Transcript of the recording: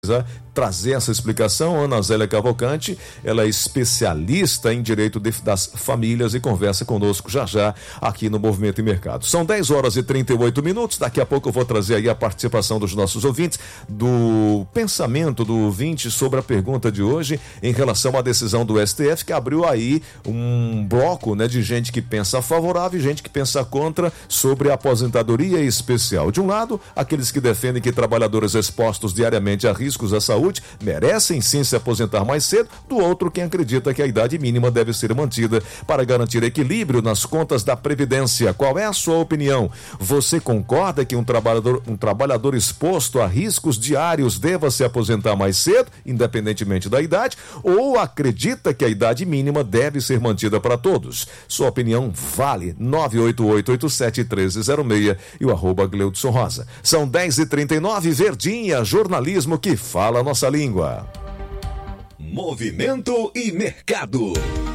precisa trazer essa explicação. Ana Zélia Cavalcante, ela é especialista em direito das famílias e conversa conosco já aqui no Movimento e Mercado. São 10 horas e 38 minutos. Daqui a pouco eu vou trazer aí a participação dos nossos ouvintes, do pensamento do ouvinte sobre a pergunta de hoje em relação à decisão do STF, que abriu aí um bloco, né, de gente que pensa favorável e gente que pensa contra sobre a aposentadoria especial. De um lado, aqueles que defendem que trabalhadores expostos diariamente a riscos à saúde merecem sim se aposentar mais cedo. Do outro, quem acredita que a idade mínima deve ser mantida para garantir equilíbrio nas contas da Previdência. Qual é a sua opinião? Você concorda que um trabalhador exposto a riscos diários deva se aposentar mais cedo, independentemente da idade, ou acredita que a idade mínima deve ser mantida para todos? Sua opinião vale. 988871306 e o @Gleudson Rosa. São 10h39, Verdinha, jornalismo que fala a nossa língua. Movimento e Mercado.